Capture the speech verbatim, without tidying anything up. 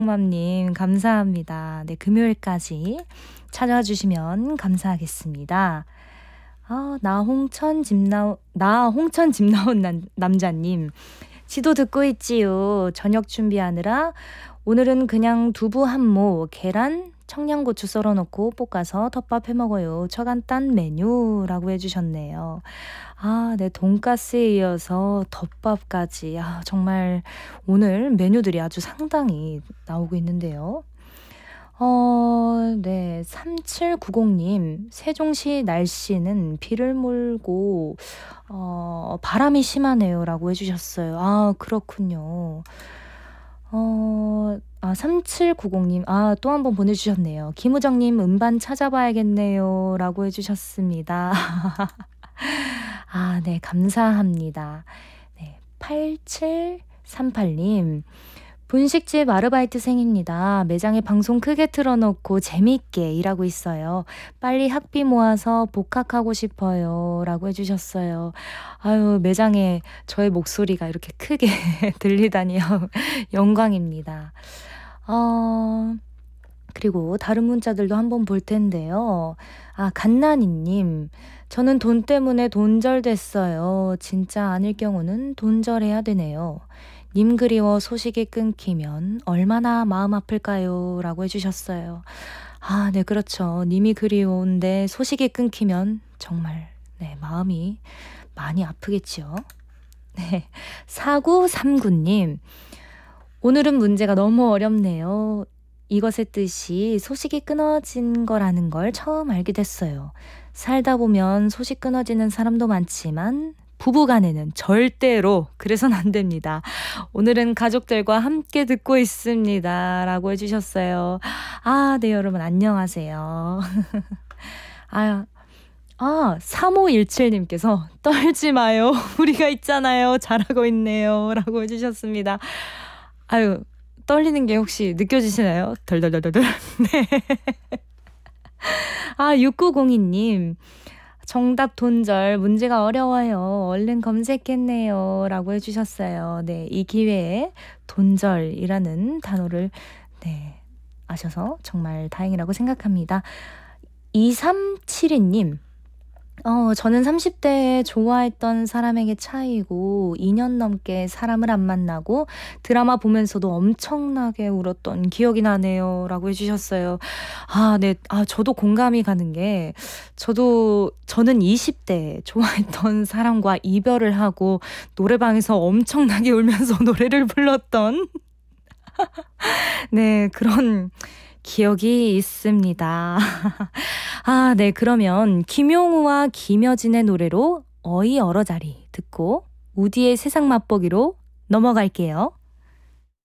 맘님 감사합니다. 네, 금요일까지 찾아와 주시면 감사하겠습니다. 아, 나 홍천 집 나오, 나 홍천 집 나온 남, 남자님. 지도 듣고 있지요. 저녁 준비하느라 오늘은 그냥 두부 한모, 계란, 청양고추 썰어 놓고 볶아서 덮밥 해 먹어요. 저간단 메뉴라고 해주셨네요. 아, 네, 돈가스에 이어서 덮밥까지. 아, 정말 오늘 메뉴들이 아주 상당히 나오고 있는데요. 어, 네, 삼칠구공님, 세종시 날씨는 비를 몰고, 어, 바람이 심하네요. 라고 해주셨어요. 아, 그렇군요. 어, 아, 삼칠구공님, 아, 또 한 번 보내주셨네요. 김우정님, 음반 찾아봐야겠네요. 라고 해주셨습니다. 아, 네, 감사합니다. 네, 팔칠삼팔님, 분식집 아르바이트생입니다. 매장에 방송 크게 틀어놓고 재미있게 일하고 있어요. 빨리 학비 모아서 복학하고 싶어요. 라고 해주셨어요. 아유, 매장에 저의 목소리가 이렇게 크게 들리다니요. 영광입니다. 어, 그리고 다른 문자들도 한번 볼 텐데요. 아, 갓나니님. 저는 돈 때문에 돈절됐어요. 진짜 아닐 경우는 돈절해야 되네요. 님 그리워 소식이 끊기면 얼마나 마음 아플까요? 라고 해주셨어요. 아, 네, 그렇죠. 님이 그리운데 소식이 끊기면 정말, 네, 마음이 많이 아프겠지요. 네, 사구삼구님. 오늘은 문제가 너무 어렵네요. 이것의 뜻이 소식이 끊어진 거라는 걸 처음 알게 됐어요. 살다 보면 소식 끊어지는 사람도 많지만 부부간에는 절대로 그래선 안 됩니다. 오늘은 가족들과 함께 듣고 있습니다. 라고 해주셨어요. 아, 네, 여러분 안녕하세요. 아, 아, 삼오일칠님께서 떨지 마요. 우리가 있잖아요. 잘하고 있네요. 라고 해주셨습니다. 아유, 떨리는 게 혹시 느껴지시나요? 덜덜덜덜덜. 네. 아, 육구공이님. 정답 돈절, 문제가 어려워요. 얼른 검색했네요. 라고 해주셨어요. 네, 이 기회에 돈절이라는 단어를, 네, 아셔서 정말 다행이라고 생각합니다. 이삼칠이님. 어, 저는 삼십 대에 좋아했던 사람에게 차이고 이 년 넘게 사람을 안 만나고 드라마 보면서도 엄청나게 울었던 기억이 나네요. 라고 해주셨어요. 아, 네. 아, 저도 공감이 가는 게 저도 저는 이십 대 좋아했던 사람과 이별을 하고 노래방에서 엄청나게 울면서 노래를 불렀던 네, 그런 기억이 있습니다. 아, 네, 그러면 김용우와 김여진의 노래로 어이 얼어자리 듣고 우디의 세상 맛보기로 넘어갈게요.